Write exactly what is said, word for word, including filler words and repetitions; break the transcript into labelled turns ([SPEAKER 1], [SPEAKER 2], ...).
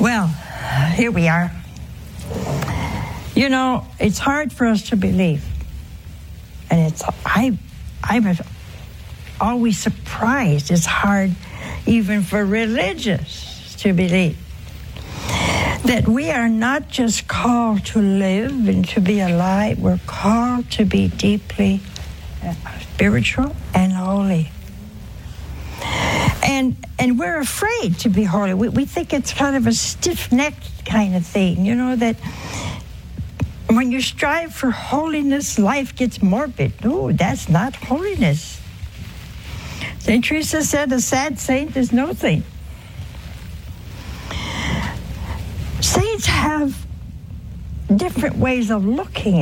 [SPEAKER 1] Well, here we are. You know, it's hard for us to believe. And it's, I, I'm always surprised. It's hard even for religious to believe that we are not just called to live and to be alive. We're called to be deeply spiritual and holy. And and we're afraid to be holy. We, we think it's kind of a stiff-necked kind of thing, you know, that when you strive for holiness, life gets morbid. No, that's not holiness. Saint Teresa said, a sad saint is no saint. Saints have different ways of looking